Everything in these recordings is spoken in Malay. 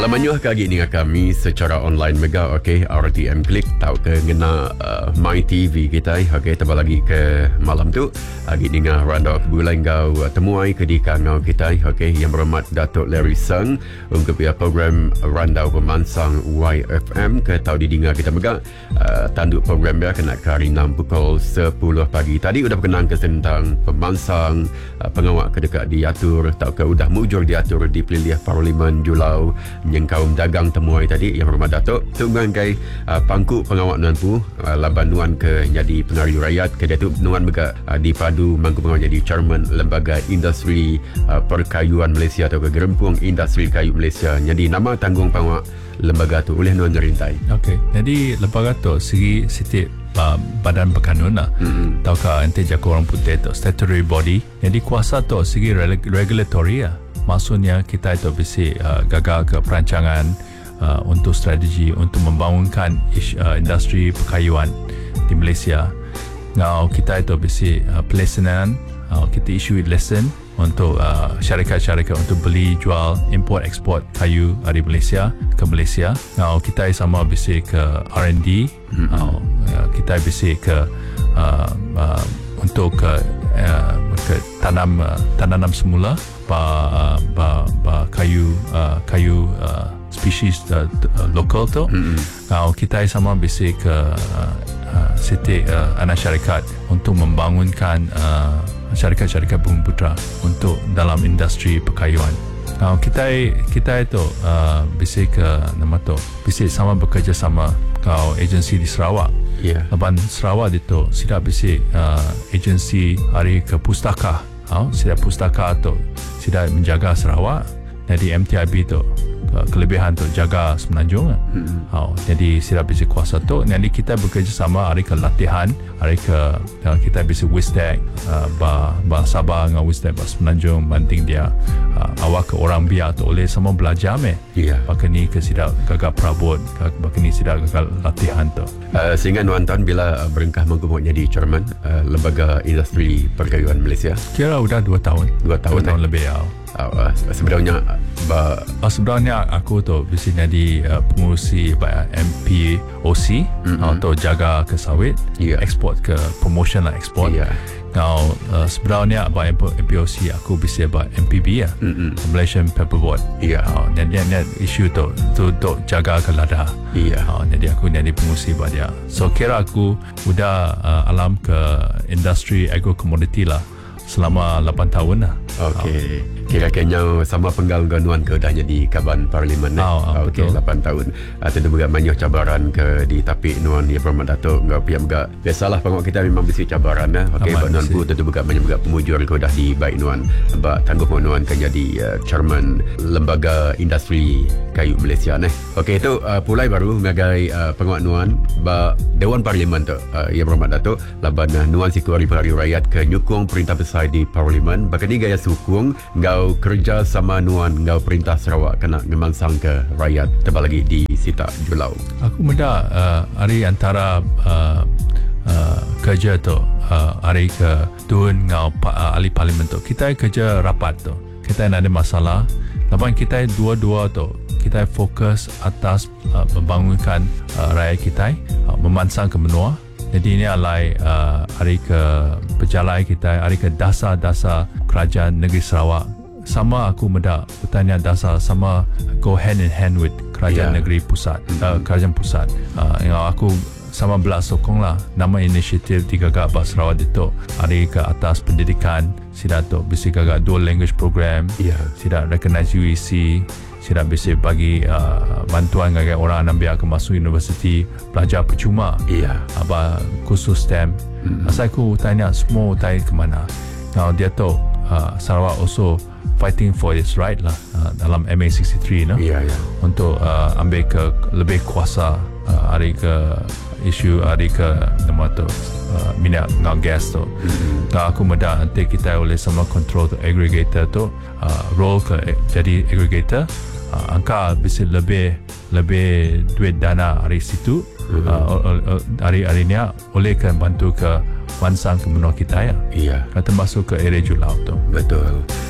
Menyuah kagi dengan kami secara online mega, okey, RTM Klik tahu ke ngena My TV kita, okey, tambah lagi ke malam tu lagi dengan randa bulan kau temuai ke di kangau kita, okey, yang berhormat Datuk Larry Seng untuk program randa pemansang YFM ke tahu didengar kita mega tanduk program dia kena ke hari 6 pukul 10 pagi. Tadi udah berkenaan ke tentang pemansang pengawak ke dekat diatur tahu ke udah mujur diatur di Pilihan Parlimen Julau yang kaum dagang temuai tadi yang berhormat Datuk tunggang kai pangku pengawak nuan pu laban nuan ke jadi pengaruh rakyat ke dia tu nuan bega dipadu mangku pengawak jadi chairman lembaga industri perkayuan Malaysia atau ke Gerempung Industri Kayu Malaysia. Jadi nama tanggung pengawak lembaga tu oleh nuan jerintai. Okey, jadi lembaga tu segi setiap badan berkanun lah. Taukah ente jaga orang putih tu statutory body. Jadi kuasa tu segi regulatory lah. Maksudnya kita itu bisa gagal ke perancangan untuk strategi untuk membangunkan industri perkayuan di Malaysia. Now kita itu bisa pelaksanaan, kita issue lesson untuk syarikat-syarikat untuk beli, jual, import, ekspor kayu dari Malaysia ke Malaysia. Now kita sama bisa ke R&D, kita bisa ke untuk ke tanam semula kayu spesies lokal tu. Kita sama bisa ke setiap anak syarikat untuk membangunkan syarikat-syarikat bumi putra untuk dalam industri perkayuan. Kita itu bisa ke nama tu bisa sama bekerjasama kau agensi di Sarawak. Lepas Sarawak itu sudah bisa agensi hari ke pustaka. Sudah pustaka tu sudah menjaga Sarawak. Jadi MTIB tu kelebihan tu jaga Semenanjung. Jadi sudah bisa kuasa tu. Jadi kita bekerjasama hari ke latihan, hari ke kita bisa Wistek Sabah dengan Wistek Semenanjung banting dia awak ke orang biar tu oleh semua belajar pakai ni ke sidak gagap perabot, pakai ni sidak gagal latihan tu. Sehingga nuantan bila berengkah mengkumuk jadi chairman lembaga industri perkayuan Malaysia. Kira udah 2 tahun. 2 tahun lebih ya. Sebenarnya aku tu bisa jadi pengurusi MPOC atau jaga ke sawit, ekspor ke promotion lah ekspor. Sebenarnya MPOC aku bisa MPB ya, Malaysian Paperboard. Dan dia isu tu untuk jaga ke lada. Jadi aku jadi pengurusi buat dia. So kira aku udah alam ke industri agro commodity lah selama 8 tahun lah. Okey. Kira-kira sama penggal ganuan ke dah jadi Kaban Parlimen. Okey, 8 tahun. Tentu juga banyak cabaran ke di tapi nuan ya berhormat Datuk enggak pihak juga. Biasalah pengawak kita memang bisi cabaran Okey, buat nuan pun tentu juga banyak juga pemujur ke dah di baik nuan. Sebab tangguh nuan kan jadi chairman lembaga industri kayu Malaysia Okey, itu pulai baru sebagai pengawak nuan Dewan Parlimen tu ya berhormat Datuk laban nuan siku hari rakyat ke nyukung perintah besar di Parlimen. Bahkan ni gaya sukung ngau kerja sama nuan ngau perintah Sarawak kena ngemansang ke rakyat tebal lagi di Sita Julau. Aku muda hari antara kerja tu hari ke Tun ngau ahli parlimen tu kita kerja rapat tu kita ada masalah lepas kita dua-dua tu kita fokus atas membangunkan rakyat kita memansang ke benua. Jadi ini alai hari ke berjalan kita hari ke dasar-dasar kerajaan negeri Sarawak sama aku muda bertanya dasar sama go hand in hand with kerajaan negeri pusat kerajaan pusat yang aku sama belas sokong lah nama inisiatif 3 gagak Sarawak itu hari ke atas pendidikan sida tu bisa gagak dual language program sida recognize UEC sida bisa bagi bantuan gagak orang nak biar ke masuk universiti belajar percuma apa khusus STEM. Asal aku tanya semua tanya ke mana. Now dia tu Sarawak also fighting for its right lah dalam MA63 untuk ambil ke lebih kuasa hari ke isu hari ke nama tu minyak dengan gas tu. Aku muda nanti kita oleh sama control tu aggregator tu role ke jadi aggregator angka bisa lebih duit dana dari situ hari ni oleh kan bantu ke mansang ke menua kita termasuk ke area Julau tu. Betul.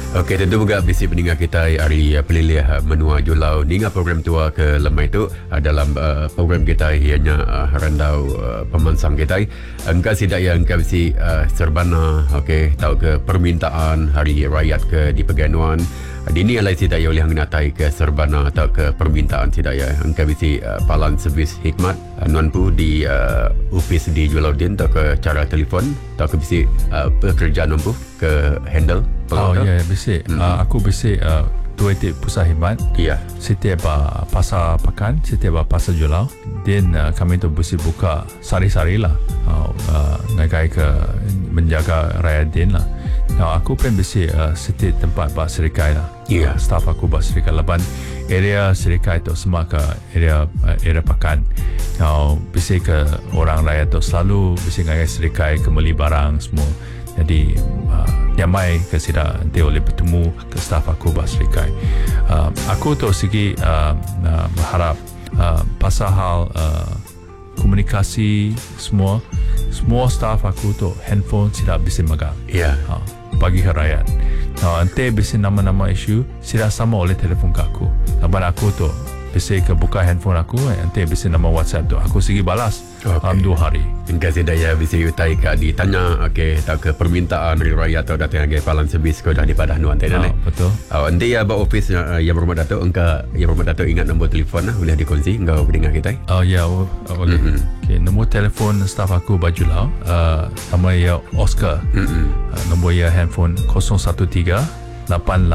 Okey, tentu juga bisi pendengar kita hari pelilih menua julau ninga program tua ke lemai tu dalam program kita ianya randau pemansang kita engka sidak yang engka bisi serbana okey tahu ke permintaan hari rakyat ke di Peganuan dini alai sidak ya oleh ngatai ke serbana atau ke permintaan sidak ya engka bisi palan servis hikmat nuanpu di office di Julaudin atau ke cara telefon atau ke bisi pekerjaan nuanpu ke handle. Oh ya, bisi. Aku bisi dua titik pusat khidmat. Ya. Setiap pasar pekan, setiap pasar julau. Dan kami tu bisi buka sari-sari lah. Ngagai ke menjaga rakyat din lah. Aku pun bisi setiap tempat buat serikai lah. Ya. Staff aku buat serikai leban. Area serikai tu semua ke area pekan. Bisi ke orang rakyat tu selalu bisi ngagai serikai kembali barang semua. Jadi nyamai ke sida nanti oleh bertemu ke staff aku buat serikai. Aku tu segi berharap pasal hal komunikasi semua staff aku tu handphone sida bisa megang. Ya. Bagi ke rakyat. Nanti bisa nama-nama isu sida sama oleh telefon ke aku. Lepas aku tu bisa ke buka handphone aku, nanti bisa nama WhatsApp tu aku segi balas. Okay. 2 hari. Engkau sedaya bisa utai ka ditanya okey tak ke permintaan dari rakyat atau datang ke palan servis kau dah di padah nuan tadi. Betul. Nanti ya ba office yang berhormat Datuk engkau yang berhormat Datuk ingat nombor telefon boleh dikongsi engkau pendengar kita. Ya boleh. Okey, nombor telefon staff aku Bajulau nama ya Oscar. Nombor ya handphone 013 886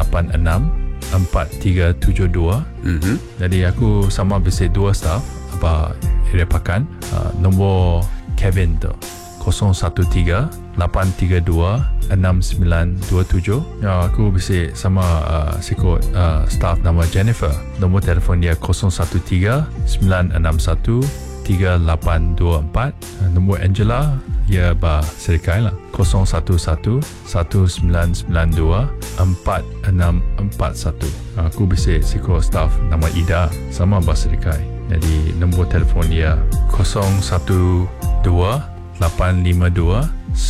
4372. Jadi aku sama bisa 2 staff apa area pakan. Nombor Kevin tu 013 832 6927. Aku bisa sama sikut staff nama Jennifer. Nombor telefon dia 013 961 3824. Nombor Angela ya ba serikai lah 011 1992 4641. Aku bisa sikut staff nama Ida sama ba serikai. Jadi nombor telefon dia 012 852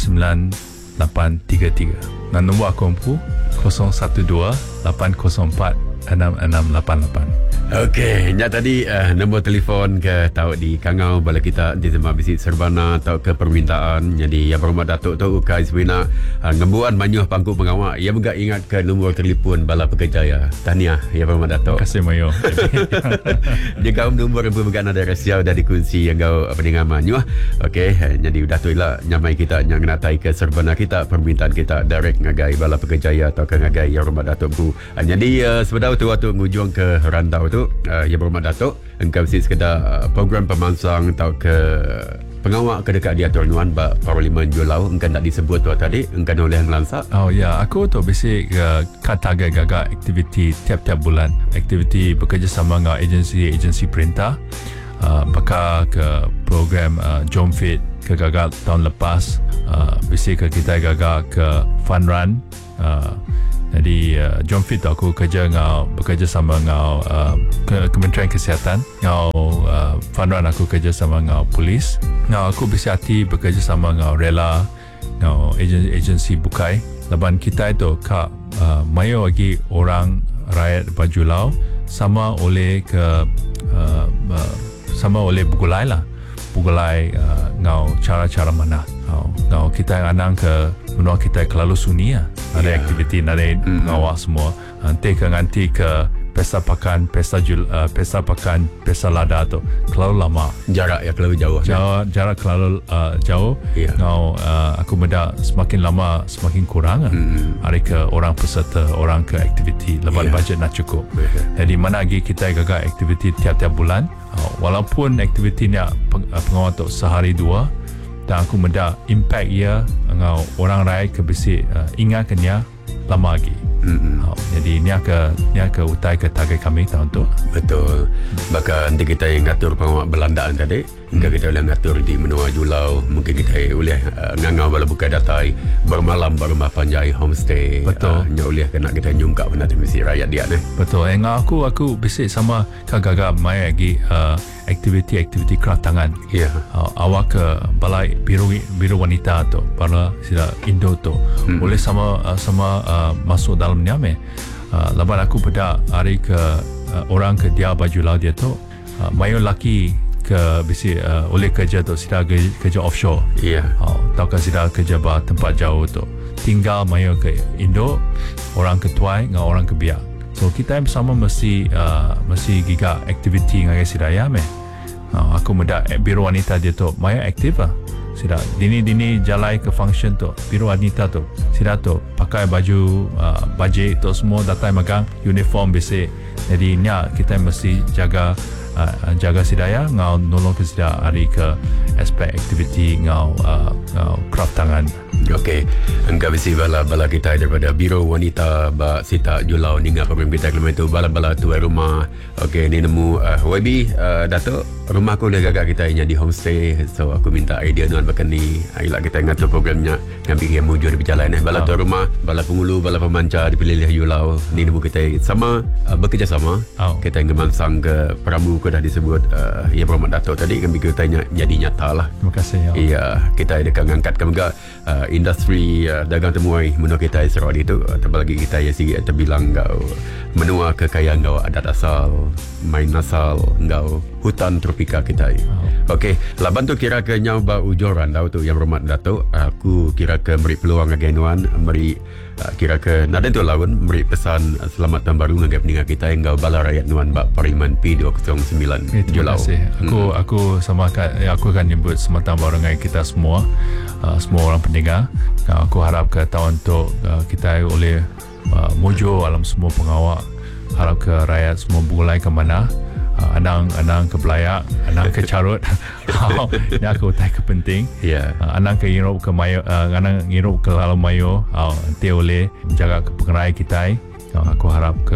9833. Dan nombor aku 012 804 6688. Okey, nya tadi nombor telefon ke tahu di Kangau bala kita di tempat visit serbana atau ke permintaan. Jadi yang berhormat Datuk tu kai sebenarnya ngembuan manyuh pangku pengawak. Ia juga ingat ke nombor telefon bala pekerja ya. Tahniah ya berhormat Datuk. Terima kasih Mayo. Dia kau nombor yang berbagai ada rahsia dah dikunci yang kau pendengar manyuh. Okey, jadi Datuk lah nyamai kita yang ngatai ke serbana kita permintaan kita direct ngagai bala pekerja ya atau ke ngagai yang berhormat Datuk bu. Jadi sebenarnya tu waktu ngujung ke rantau tu yang berhormat Datuk engkau mesti sekedar program pemansang atau ke pengawak ke dekat di Atur Nuan Parlimen Julau engkau tak disebut tu tadi engkau oleh yang lansak. Aku tu basic kata gagak aktiviti tiap-tiap bulan, aktiviti bekerjasama dengan agensi perintah, bakal ke program Jom Fit ke gagak tahun lepas, basic kita gagak ke fun run. Jadi Jom Fit aku bekerja sama dengan Kementerian Kesihatan. Fun run aku kerja sama dengan polis. Aku bersiati bekerja sama dengan Rela, dengan agensi bukai. Lepas kita itu mayo lagi orang rakyat Bajulau sama oleh bergulai lah. Bergulai dengan cara-cara mana. Kita anang ke menua kita kelalu sunyi lah. Ada aktiviti, ada pengawal semua. Nanti ke pesta pakan, pesta pakan, pesta lada tu kelalu lama. Jarak ya kelalu jauh. Jarak kelalu jauh. Aku benda semakin lama semakin kurang. Ada ke orang peserta, orang ke aktiviti. Lepas bajet nak cukup. Jadi mana lagi kita gagal aktiviti tiap-tiap bulan. Walaupun aktiviti ni pengawal tu sehari 2. Dan aku mendak impact ia dengan orang rakyat ke besi ingatkannya lama lagi. Jadi ni ke utai ke target kami tahun tu. Betul. Maka nanti kita yang ngatur pengawak berlandaan tadi Hingga kita boleh ngatur di menua julau. Mungkin kita boleh ngangau bala buka datai bermalam berumah panjai homestay. Betul. Nya boleh kena kita nyungkap benda tu mesti rakyat dia ni. Betul. Aku bisik sama kagak mai lagi aktiviti craft tangan. Ya. Awak ke balai biru wanita tu, bala sila Indo tu. Boleh sama masuk dalam niame. Lepas aku pada hari ke orang ke dia baju lau dia tu, mayu laki ke bisi oleh kerja tu sila kerja offshore. Ya. Tau ke sila kerja ba tempat jauh tu. Tinggal mayu ke Indo, orang ke Tuai dengan orang ke Biak. So kita bersama mesti giga aktiviti dengan sila ya me. Aku muda biru wanita dia tu mayu aktif lah. Sila dini jalai ke function tu biru wanita tu sila tu pakai baju bajet tu semua datang magang uniform basic. Jadi nya kita mesti jaga sidaya ngau nolong ke sida hari ke aspek aktiviti ngau craft tangan. Okey, engkau bisi bala kita daripada Biro Wanita ba Sita Julau ninga program kita kelima itu bala tuai rumah. Okey, ni nemu YB Datuk, rumah aku dah gagak kita nya di homestay. So aku minta idea tuan bahkan ni ayolah kita ngatur programnya ngambil yang mujur berjalan bala tuai rumah, bala pengulu, bala pemancar dipilih Julau. Ni nemu kita sama bekerjasama. Kita ngemansang ke Pramu ko dah disebut ya Muhammad Datuk tadi kami kita jadi nyata lah. Terima kasih ya. Iya, kita ada ngangkat ke industri dagang temuai menua kita Israel itu terbagi kita ya sigi terbilang kau menua kekayaan kau adat asal main asal kau hutan tropika kita. Okey, laban tu kira ke nyau ba ujoran tau tu yang Muhammad Datuk aku kira ke beri peluang aganuan beri kira ke nada tu lawan beri pesan selamat tahun baru ngagap ninga kita yang kau bala rakyat nuan ba Parlimen P209 Julau. Terima kasih. Aku sama aku akan nyebut selamat tahun baru dengan kita semua orang pendengar. Aku harap ke tahun tu kita oleh mojo alam semua pengawal. Harap ke rakyat semua mulai ke mana anang ke Belayak, anang ke Carut. Ini aku utai ke penting. Ya. Anang ke Europe ke Mayo, anang Europe ke Lalu Mayo. Nanti oleh menjaga ke pengerai kita. Aku harap ke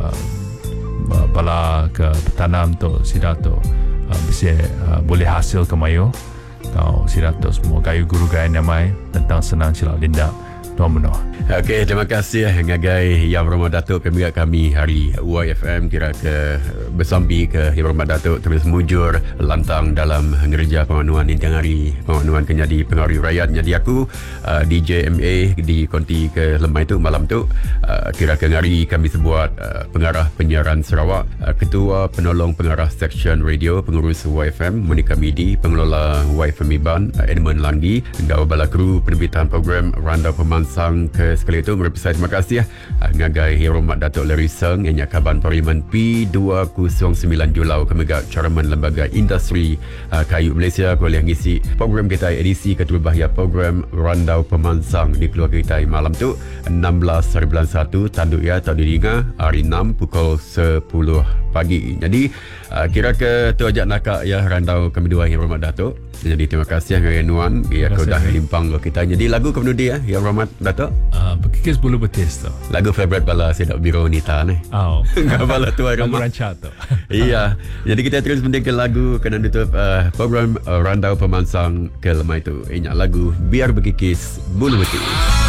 bala ke bertanam tu sida tu bisa boleh hasil ke Mayo. Sida tu semua kayu guru gaya namai tentang senang silap lindak. Domino. Okey, terima kasih ngagai Yang Muhammad Datuk kami hari YFM kira ke bersambi ke Yang Muhammad Datuk terus mujur lantang dalam ngerja penganuan intiang hari penganuan kenyadi pengaruh rakyat jadi aku DJ MA di konti ke lemah itu malam tu kira ke ngari kami sebuat pengarah penyiaran Sarawak ketua penolong pengarah seksyen radio pengurus YFM Monica Midi pengelola YFM Iban Edmund Langgi dan bala kru penerbitan program Randau Pemansang ke sekali itu berpesan terima kasih ngagai Yang Muhammad Datuk Larry Seng yang Kaban Parlimen P209 Julau kemegak Chairman Lembaga Industri Kayu Malaysia boleh ngisi program kita edisi ketua bahaya program Randau Pemansang di keluarga kita malam tu 16 bulan 1 tanduk ya atau diringa hari 6 pukul 10 pagi. Jadi kira ke tu ajak nakak ya Randau kami dua Yang Muhammad Datuk. Jadi terima kasih Yang Nuan ya kau dah limpang ke kita. Jadi lagu kemudian ya Muhammad Datuk Berkikis bulu betis tu lagu favorite bala Sedap Biru Wanita ni. Enggak bala tuai rumah rancak tu. Iya. Jadi kita terus mendengar lagu kena tutup program Randau Pemansang ke lemah itu. Ingat lagu Biar Berkikis Bulu Betis.